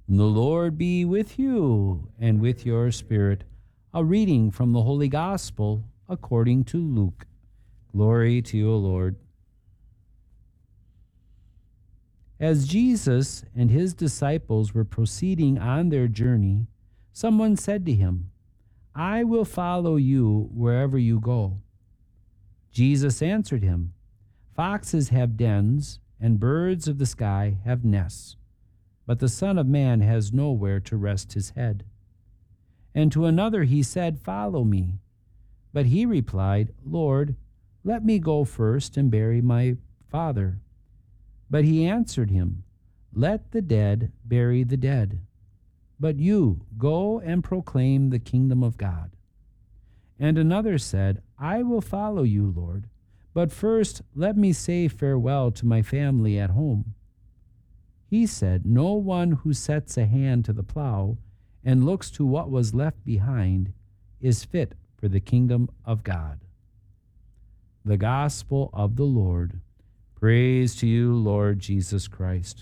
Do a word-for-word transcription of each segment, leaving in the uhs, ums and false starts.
The Lord be with you and with your spirit. A reading from the Holy Gospel according to Luke. Glory to you, O Lord. As Jesus and his disciples were proceeding on their journey, someone said to him, "I will follow you wherever you go." Jesus answered him, "Foxes have dens, and birds of the sky have nests, but the Son of Man has nowhere to rest his head." And to another he said, "Follow me." But he replied, "Lord, let me go first and bury my father." But he answered him, "Let the dead bury the dead. But you go and proclaim the kingdom of God." And another said, "I will follow you, Lord, but first let me say farewell to my family at home." He said, "No one who sets a hand to the plow and looks to what was left behind is fit for the kingdom of God." The Gospel of the Lord. Praise to you, Lord Jesus Christ.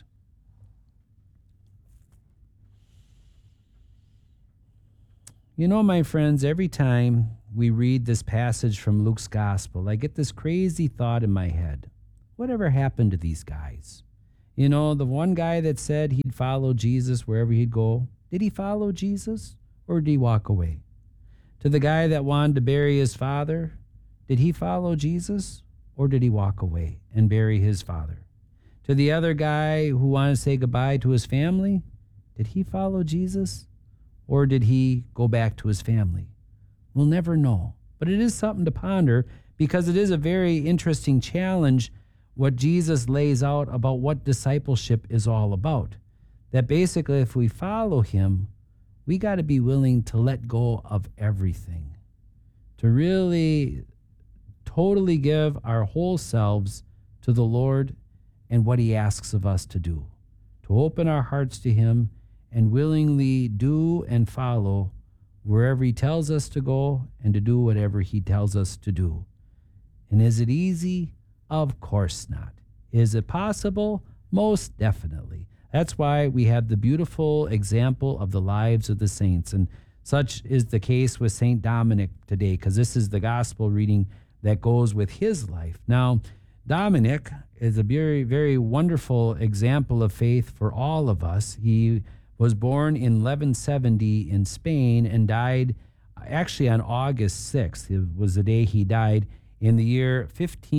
You know, my friends, every time we read this passage from Luke's Gospel, I get this crazy thought in my head. Whatever happened to these guys? You know, the one guy that said he'd follow Jesus wherever he'd go, did he follow Jesus or did he walk away? To the guy that wanted to bury his father, did he follow Jesus or did he walk away and bury his father? To the other guy who wanted to say goodbye to his family, did he follow Jesus or did he go back to his family? We'll never know. But it is something to ponder because it is a very interesting challenge what Jesus lays out about what discipleship is all about. That basically if we follow him, we got to be willing to let go of everything. To really totally give our whole selves to the Lord and what he asks of us to do. To open our hearts to him and willingly do and follow wherever he tells us to go and to do whatever he tells us to do. And is it easy? Of course not. Is it possible? Most definitely. That's why we have the beautiful example of the lives of the saints. And such is the case with Saint Dominic today, because this is the gospel reading that goes with his life. Now, Dominic is a very, very wonderful example of faith for all of us. He was born in eleven seventy in Spain and died actually on August sixth. It was the day he died in the year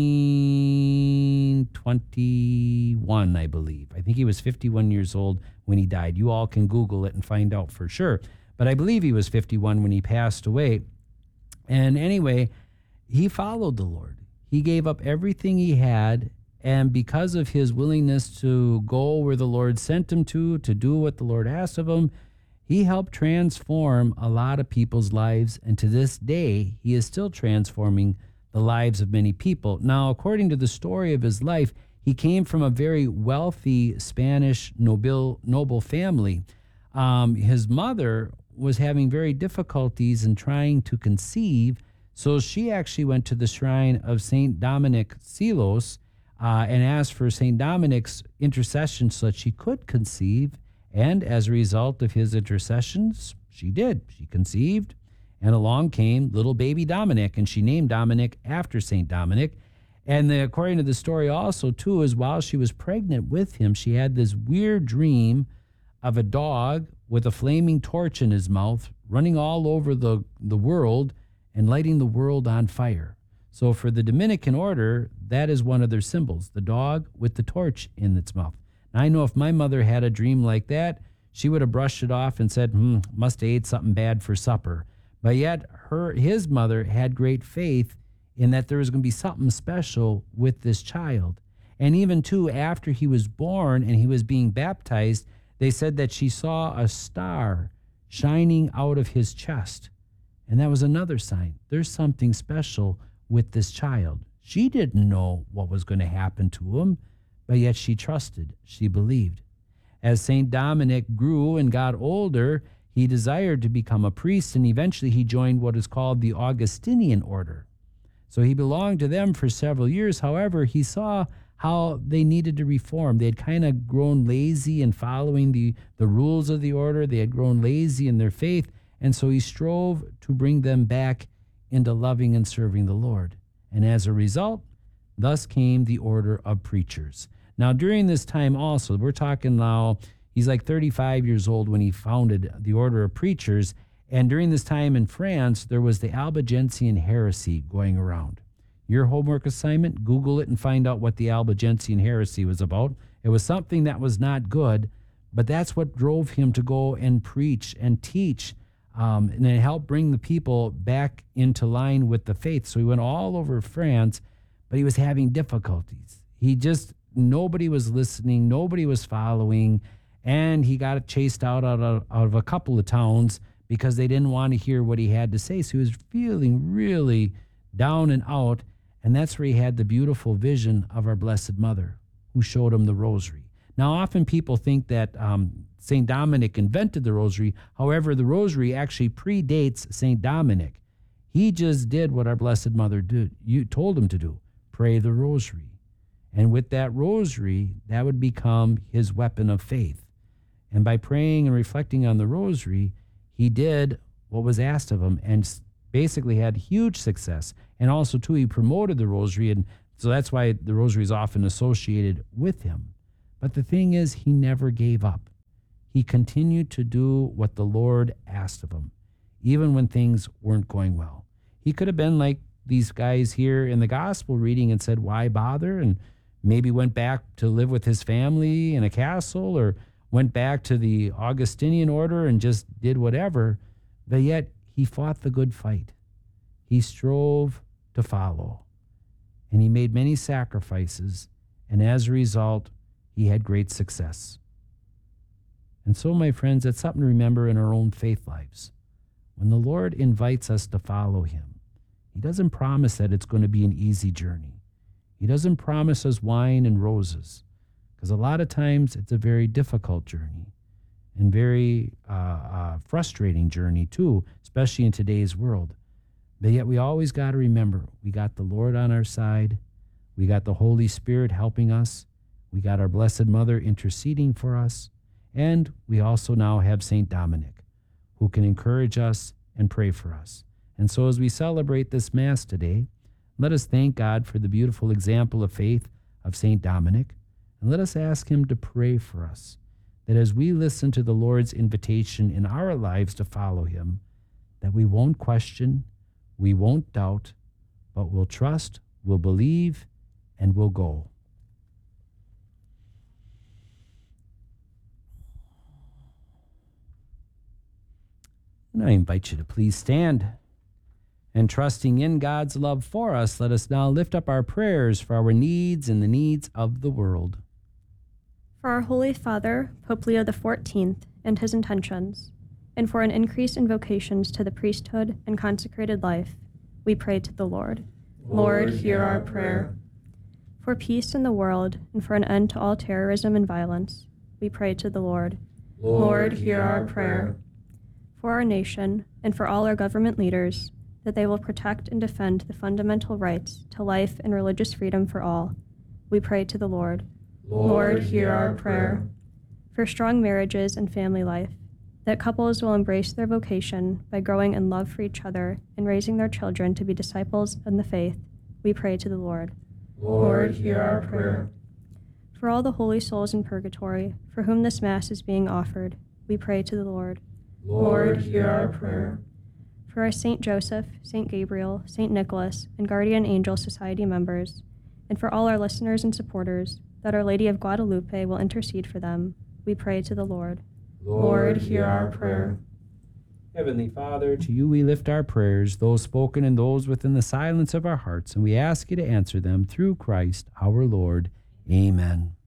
fifteen twenty-one, I believe. I think he was fifty-one years old when he died. You all can Google it and find out for sure. But I believe he was fifty-one when he passed away. And anyway, he followed the Lord. He gave up everything he had, and because of his willingness to go where the Lord sent him to, to do what the Lord asked of him, he helped transform a lot of people's lives, and to this day, he is still transforming the lives of many people. Now, according to the story of his life, he came from a very wealthy Spanish noble, noble family. Um, his mother was having very difficulties in trying to conceive, so she actually went to the shrine of Saint Dominic Silos uh, and asked for Saint Dominic's intercession so that she could conceive, and as a result of his intercessions, she did. She conceived. And along came little baby Dominic, and she named Dominic after Saint Dominic. And the, according to the story also, too, is while she was pregnant with him, she had this weird dream of a dog with a flaming torch in his mouth, running all over the, the world and lighting the world on fire. So for the Dominican order, that is one of their symbols, the dog with the torch in its mouth. Now, I know if my mother had a dream like that, she would have brushed it off and said, hmm, must have ate something bad for supper. But yet her, his mother had great faith in that there was going to be something special with this child. And even, too, after he was born and he was being baptized, they said that she saw a star shining out of his chest. And that was another sign. There's something special with this child. She didn't know what was going to happen to him, but yet she trusted. She believed. As Saint Dominic grew and got older, he desired to become a priest, and eventually he joined what is called the Augustinian order. So he belonged to them for several years. However, he saw how they needed to reform. They had kind of grown lazy in following the, the rules of the order. They had grown lazy in their faith. And so he strove to bring them back into loving and serving the Lord. And as a result, thus came the order of preachers. Now, during this time also, we're talking now, he's like thirty-five years old when he founded the order of preachers. And during this time in France, there was the Albigensian heresy going around. Your homework assignment, Google it and find out what the Albigensian heresy was about. It was something that was not good, but that's what drove him to go and preach and teach, um, and it helped bring the people back into line with the faith. So he went all over France, but he was having difficulties. He just, nobody was listening, nobody was following, and he got chased out, out, of, out of a couple of towns because they didn't want to hear what he had to say. So he was feeling really down and out, and that's where he had the beautiful vision of our Blessed Mother, who showed him the rosary. Now, often people think that um, Saint Dominic invented the rosary. However, the rosary actually predates Saint Dominic. He just did what our Blessed Mother did. You told him to do, pray the rosary. And with that rosary, that would become his weapon of faith. And by praying and reflecting on the rosary, he did what was asked of him and basically had huge success. And also, too, he promoted the rosary, and so that's why the rosary is often associated with him. But the thing is, he never gave up. He continued to do what the Lord asked of him, even when things weren't going well. He could have been like these guys here in the gospel reading and said, why bother? And maybe went back to live with his family in a castle, or went back to the Augustinian order and just did whatever. But yet he fought the good fight. He strove to follow, and he made many sacrifices, and as a result, he had great success. And so, my friends, that's something to remember in our own faith lives. When the Lord invites us to follow him, he doesn't promise that it's going to be an easy journey. He doesn't promise us wine and roses, because a lot of times it's a very difficult journey and very uh, uh, frustrating journey too, especially in today's world. But yet we always got to remember, we got the Lord on our side. We got the Holy Spirit helping us. We got our Blessed Mother interceding for us. And we also now have Saint Dominic, who can encourage us and pray for us. And so as we celebrate this Mass today, let us thank God for the beautiful example of faith of Saint Dominic. And let us ask him to pray for us, that as we listen to the Lord's invitation in our lives to follow him, that we won't question, we won't doubt, but we'll trust, we'll believe, and we'll go. And I invite you to please stand. And trusting in God's love for us, let us now lift up our prayers for our needs and the needs of the world. For our Holy Father, Pope Leo the fourteenth, and his intentions, and for an increase in vocations to the priesthood and consecrated life, we pray to the Lord. Lord, hear our prayer. For peace in the world and for an end to all terrorism and violence, we pray to the Lord. Lord, hear our prayer. For our nation and for all our government leaders, that they will protect and defend the fundamental rights to life and religious freedom for all, we pray to the Lord. Lord, hear our prayer. For strong marriages and family life, that couples will embrace their vocation by growing in love for each other and raising their children to be disciples in the faith, we pray to the Lord. Lord, hear our prayer. For all the holy souls in purgatory, for whom this Mass is being offered, we pray to the Lord. Lord, hear our prayer. For our Saint Joseph, Saint Gabriel, Saint Nicholas, and Guardian Angel Society members, and for all our listeners and supporters, that Our Lady of Guadalupe will intercede for them, we pray to the Lord. Lord, hear our prayer. Heavenly Father, to you we lift our prayers, those spoken and those within the silence of our hearts, and we ask you to answer them through Christ our Lord. Amen.